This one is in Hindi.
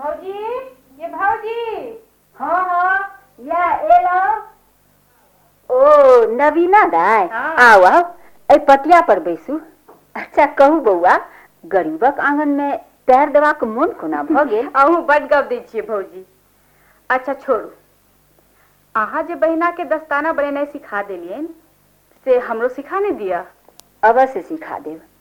भौजी, ये भौजी। हाँ हाँ या एलो। ओ नवीना दाय आओ आओ ए पटिया पर बैसू। अच्छा कहू बउआ, गरीबक आंगन में पैर देवा के मन कोना भ गेल? अहू बड गप दै छियै भौजी। अच्छा छोड़ू, अहाँ जे बहिना के दस्ताना बनेनाइ सिखा देलियन से हमरो सिखा नहीं दिया। अवश्य सिखा देब।